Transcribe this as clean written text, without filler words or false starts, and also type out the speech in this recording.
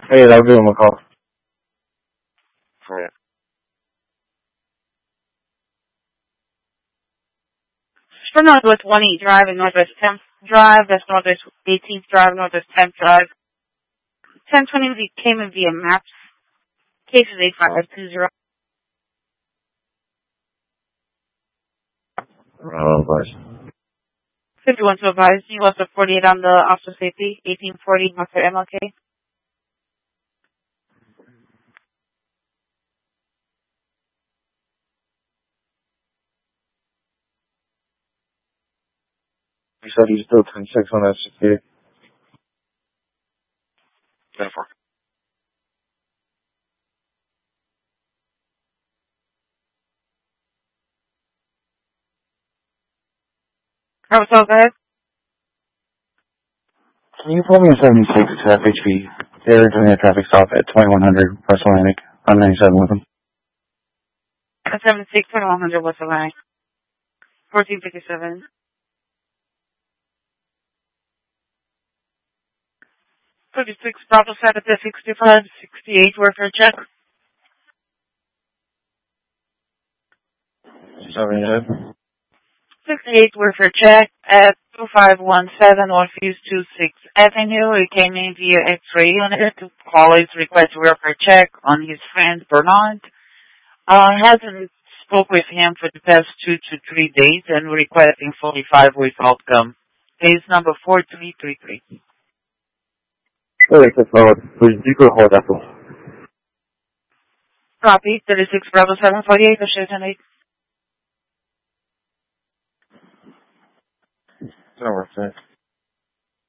Hey, I'll give him a call. Alright. For Northwest 1E Drive and Northwest 10th Drive, that's Northwest 18th Drive, Northwest 10th Drive. 1020 came in via maps. Case is 8520. Advice. 51 to advise. You also 48 on the officer safety. 1840 Officer MLK. You said he's still 10-6 on that security. 10-4. Alright, so go ahead. Can you pull me a 76 FHP? They're doing a traffic stop at 2100 West Atlantic on 97 with them. 76 2100 West Atlantic. 1457. 36 Bravo side at the 65, 68 worker check. 77. 68 worker check at 2517 Northeast 26 Avenue. He came in via X-ray unit to call his request worker check on his friend Bernard. Hasn't spoke with him for the past 2 to 3 days and requesting 45 with outcome. Case number 4333. Hey, please, you could hold that for. Copy. 36 Bravo 748, the Sheraton 8. That works,